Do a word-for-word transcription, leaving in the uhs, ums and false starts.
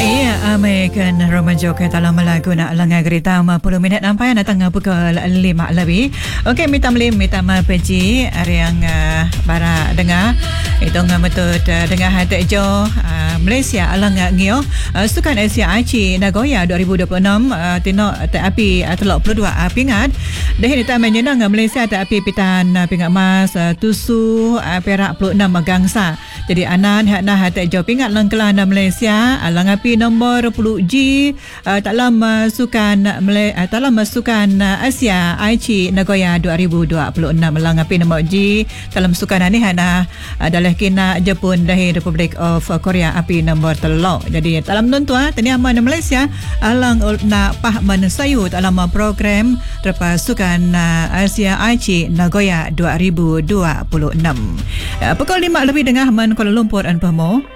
Iya, American Romanjo ke dalam lagu nak lengai gerita lima puluh minit sampai nak tengah pukul lima lebih. Okey, minta melim, minta mapeji hari yang uh, bara dengar. Itu ngah metut uh, dengar hati jo uh, Malaysia alang ngio uh, Sukan Asia Aichi Nagoya dua ribu dua puluh enam uh, tino terapi uh, telok puluh dua uh, pingat. Dah ini tak menyenang Malaysia terapi pitan uh, pingat emas uh, tusu uh, perak puluh enam gangsa. Jadi anan hak nah hati jo pingat langkelan Malaysia alang api nombor sepuluh G uh, dalam uh, sukan Malay, uh, dalam uh, sukan uh, Asia Aichi Nagoya dua ribu dua puluh enam alang api nombor G dalam sukan ini hana uh, dalam kina Jepun dari Republic of Korea api nombor telok. Jadi dalam tuan tani aman Malaysia alang nak pah menesayu dalam uh, program terpas sukan uh, Asia Aichi Nagoya dua ribu dua puluh enam. Uh, pukul lima lebih dengar man Kuala Lumpur dan Pemo.